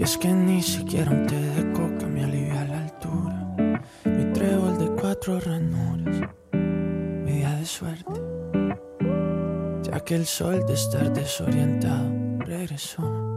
es que ni siquiera un té de coca me alivia la altura. Mi trébol de 4 ranuras, mi día de suerte, ya que el sol de estar desorientado regresó.